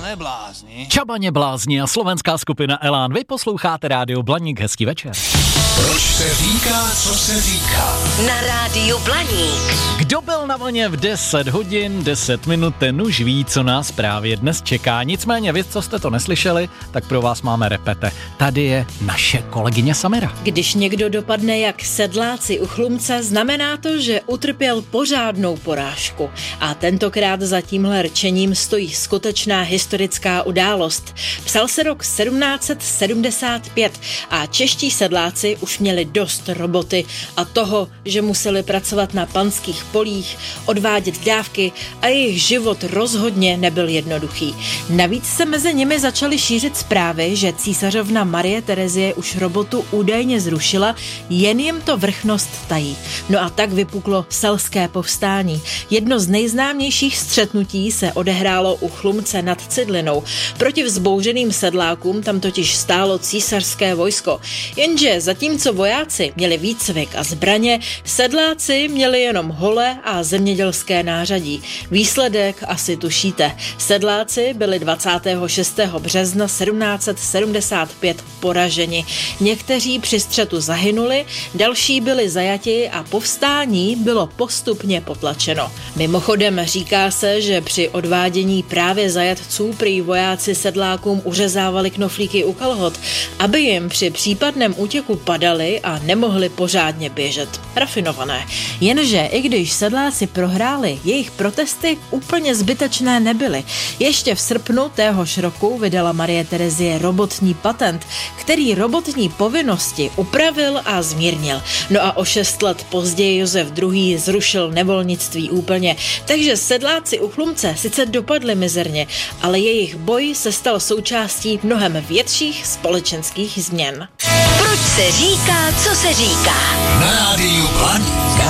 Čabaně blázni. Čabaně blázni a slovenská skupina Elán. Vy posloucháte Rádio Blaník, hezký večer. Proč se říká, co se říká? Na Rádiu Blaník. Kdo byl na vlně v 10 hodin, 10 minut, ten už ví, co nás právě dnes čeká. Nicméně vy, co jste to neslyšeli, tak pro vás máme repete. Tady je naše kolegyně Samira. Když někdo dopadne jak sedláci u Chlumce, znamená to, že utrpěl pořádnou porážku. A tentokrát za tímhle rčením stojí skutečná historická událost. Psal se rok 1775 a čeští sedláci už měli dost roboty a toho, že museli pracovat na panských polích, odvádět dávky a jejich život rozhodně nebyl jednoduchý. Navíc se mezi nimi začaly šířit zprávy, že císařovna Marie Terezie už robotu údajně zrušila, jen jim to vrchnost tají. No a tak vypuklo selské povstání. Jedno z nejznámějších střetnutí se odehrálo u Chlumce nad Cidlinou. Proti vzbouřeným sedlákům tam totiž stálo císařské vojsko. Jenže zatímco vojáci měli výcvik a zbraně, sedláci měli jenom hole a zemědělské nářadí. Výsledek asi tušíte. Sedláci byli 26. března 1775 poraženi. Někteří při střetu zahynuli, další byli zajati a povstání bylo postupně potlačeno. Mimochodem říká se, že při odvádění právě zajatců prý vojáci sedlákům uřezávali knoflíky u kalhot, aby jim při případném útěku padali a nemohli pořádně běžet. Rafinované. Jenže i když sedláci prohráli, jejich protesty úplně zbytečné nebyly. Ještě v srpnu téhož roku vydala Marie Terezie robotní patent, který robotní povinnosti upravil a zmírnil. No a o 6 let později Josef II. Zrušil nevolnictví úplně. Takže sedláci u Chlumce sice dopadli mizerně, ale jejich boj se stal součástí mnohem větších společenských změn. Proč se říká, co se říká? Na Rádiu Blaník.